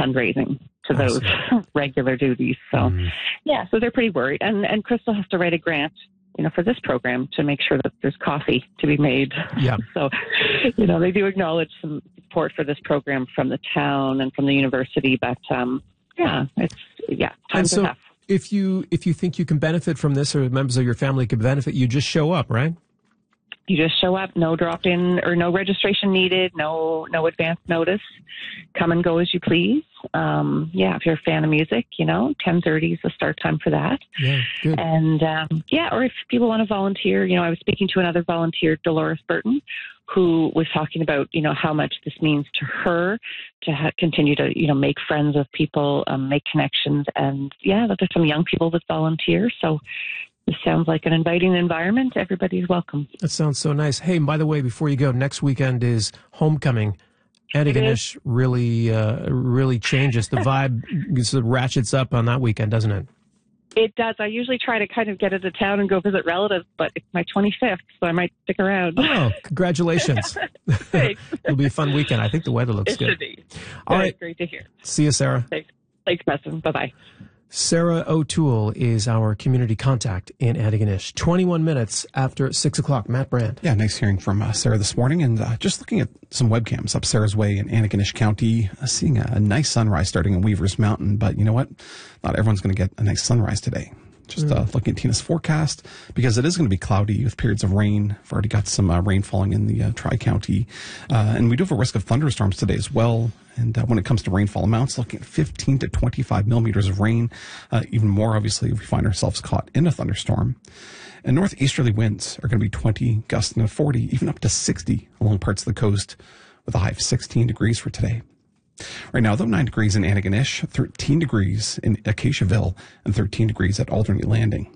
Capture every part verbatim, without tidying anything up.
fundraising to those regular duties. So, mm. yeah, so they're pretty worried. And, and Crystal has to write a grant, you know, for this program to make sure that there's coffee to be made. Yeah. So, you know, they do acknowledge some support for this program from the town and from the university, but um, yeah, it's, yeah, time's so enough. If you, if you think you can benefit from this or members of your family can benefit, you just show up, right? You just show up, no drop-in or no registration needed, no no advance notice. Come and go as you please. Um, yeah, if you're a fan of music, you know, ten thirty is the start time for that. Yeah, good. And, um, yeah, or if people want to volunteer, you know, I was speaking to another volunteer, Dolores Burton, who was talking about, you know, how much this means to her to ha- continue to, you know, make friends with people, um, make connections. And, yeah, there's some young people that volunteer, so this sounds like an inviting environment. Everybody's welcome. That sounds so nice. Hey, and by the way, before you go, next weekend is homecoming. Antigonish really, uh, really changes. The vibe sort of ratchets up on that weekend, doesn't it? It does. I usually try to kind of get into town and go visit relatives, but it's my twenty-fifth, so I might stick around. Oh, congratulations. Thanks. It'll be a fun weekend. I think the weather looks it good. It should be. All Very right. Great to hear. See you, Sarah. Thanks. Thanks, Preston. Bye-bye. Sarah O'Toole is our community contact in Antigonish. twenty-one minutes after six o'clock. Matt Brand. Yeah, nice hearing from uh, Sarah this morning. And uh, just looking at some webcams up Sarah's way in Antigonish County, uh, seeing a, a nice sunrise starting in Weavers Mountain. But you know what? Not everyone's going to get a nice sunrise today. Just uh, looking at Tina's forecast, because it is going to be cloudy with periods of rain. We've already got some uh, rain falling in the uh, Tri-County. Uh, and we do have a risk of thunderstorms today as well. And uh, when it comes to rainfall amounts, looking at fifteen to twenty-five millimeters of rain. Uh, even more, obviously, if we find ourselves caught in a thunderstorm. And northeasterly winds are going to be twenty, gusting to forty, even up to sixty along parts of the coast, with a high of sixteen degrees for today. Right now, though, nine degrees in Antigonish, thirteen degrees in Acaciaville, and thirteen degrees at Alderney Landing.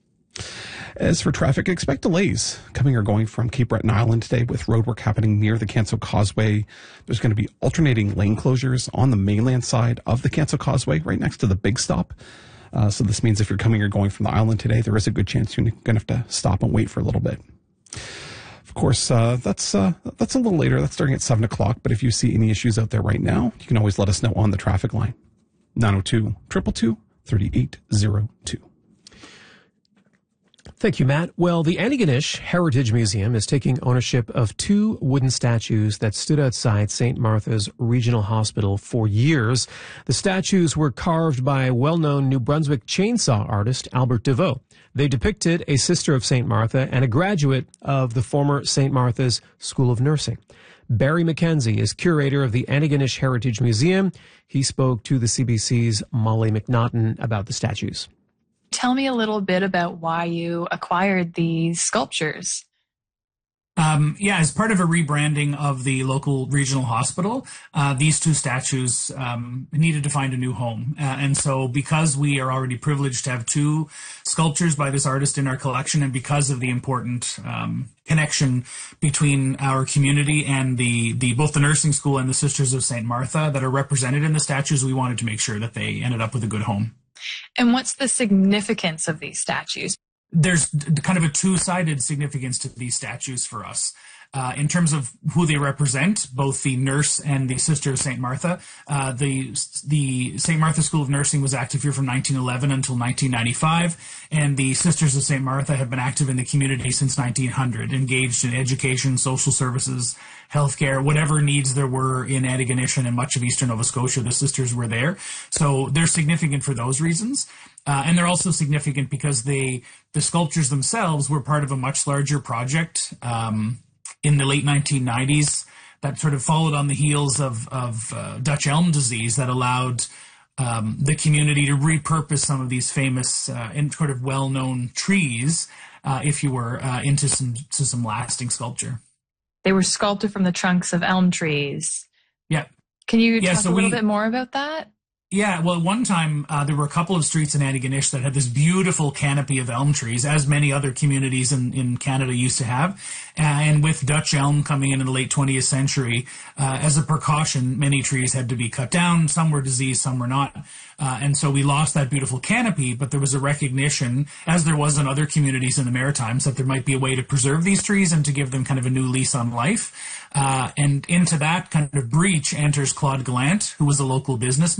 As for traffic, expect delays coming or going from Cape Breton Island today with roadwork happening near the Canso Causeway. There's going to be alternating lane closures on the mainland side of the Canso Causeway, right next to the Big Stop. Uh, so this means if you're coming or going from the island today, there is a good chance you're going to have to stop and wait for a little bit. Of course, uh, that's uh, that's a little later. That's starting at seven o'clock. But if you see any issues out there right now, you can always let us know on the traffic line. nine oh two, two two two, three eight oh two. Thank you, Matt. Well, the Antigonish Heritage Museum is taking ownership of two wooden statues that stood outside Saint Martha's Regional Hospital for years. The statues were carved by well-known New Brunswick chainsaw artist Albert DeVoe. They depicted a sister of Saint Martha and a graduate of the former Saint Martha's School of Nursing. Barry McKenzie is curator of the Antigonish Heritage Museum. He spoke to the C B C's Molly McNaughton about the statues. Tell me a little bit about why you acquired these sculptures. Um, yeah, as part of a rebranding of the local regional hospital, uh, these two statues um, needed to find a new home. Uh, and so because we are already privileged to have two sculptures by this artist in our collection, and because of the important um, connection between our community and the, the both the nursing school and the Sisters of Saint Martha that are represented in the statues, we wanted to make sure that they ended up with a good home. And what's the significance of these statues? There's kind of a two-sided significance to these statues for us. Uh, in terms of who they represent, both the nurse and the Sister of Saint Martha. Uh, the the Saint Martha School of Nursing was active here from nineteen eleven until nineteen ninety-five, and the Sisters of Saint Martha have been active in the community since nineteen hundred, engaged in education, social services, healthcare, whatever needs there were in Antigonish and in much of eastern Nova Scotia, the sisters were there. So they're significant for those reasons. Uh, and they're also significant because they the sculptures themselves were part of a much larger project um, in the late nineteen nineties that sort of followed on the heels of, of uh, Dutch elm disease that allowed um, the community to repurpose some of these famous uh, and sort of well-known trees, uh, if you were, uh, into some to some lasting sculpture. They were sculpted from the trunks of elm trees. Yeah. Can you yeah, talk so a little we, bit more about that? Yeah, well, one time uh, there were a couple of streets in Antigonish that had this beautiful canopy of elm trees, as many other communities in, in Canada used to have. And with Dutch elm coming in in the late twentieth century, uh, as a precaution, many trees had to be cut down. Some were diseased, some were not. Uh, and so we lost that beautiful canopy, but there was a recognition, as there was in other communities in the Maritimes, that there might be a way to preserve these trees and to give them kind of a new lease on life. Uh, and into that kind of breach enters Claude Gallant, who was a local businessman.